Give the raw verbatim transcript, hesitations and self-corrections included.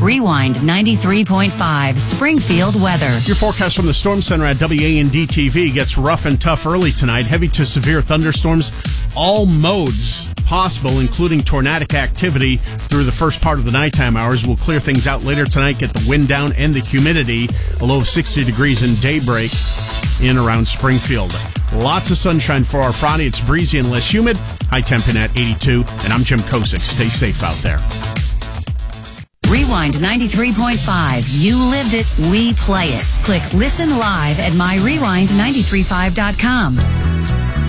Rewind ninety-three point five Springfield weather. Your forecast from the Storm Center at W A N D T V gets rough and tough early tonight. Heavy to severe thunderstorms, all modes possible, including tornadic activity through the first part of the nighttime hours. We'll clear things out later tonight, get the wind down and the humidity. A low of sixty degrees in daybreak in around Springfield. Lots of sunshine for our Friday. It's breezy and less humid. High temp in at eighty-two. And I'm Jim Kosick. Stay safe out there. Rewind ninety-three point five. You lived it, we play it. Click listen live at my rewind nine three five dot com.